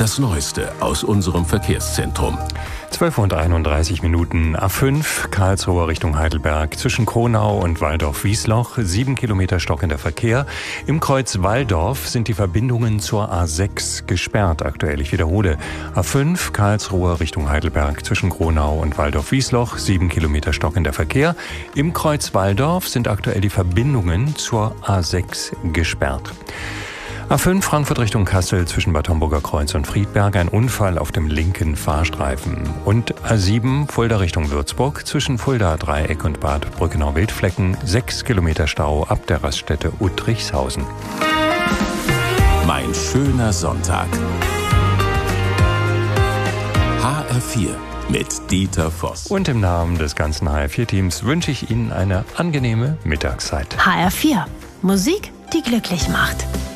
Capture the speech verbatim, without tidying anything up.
Das Neueste aus unserem Verkehrszentrum. zwölf Uhr einunddreißig Minuten. A fünf, Karlsruhe Richtung Heidelberg. Zwischen Kronau und Walldorf-Wiesloch. Sieben Kilometer stockender Verkehr. Im Kreuz Walldorf sind die Verbindungen zur A sechs gesperrt aktuell. Ich wiederhole. A fünf, Karlsruhe Richtung Heidelberg. Zwischen Kronau und Walldorf-Wiesloch. Sieben Kilometer stockender Verkehr. Im Kreuz Walldorf sind aktuell die Verbindungen zur A sechs gesperrt. A fünf Frankfurt Richtung Kassel zwischen Bad Homburger Kreuz und Friedberg, ein Unfall auf dem linken Fahrstreifen. Und A sieben Fulda Richtung Würzburg zwischen Fulda Dreieck und Bad Brückenau-Wildflecken, sechs Kilometer Stau ab der Raststätte Uttrichshausen. Mein schöner Sonntag. H R vier mit Dieter Voss. Und im Namen des ganzen H R vier Teams wünsche ich Ihnen eine angenehme Mittagszeit. H R vier. Musik, die glücklich macht.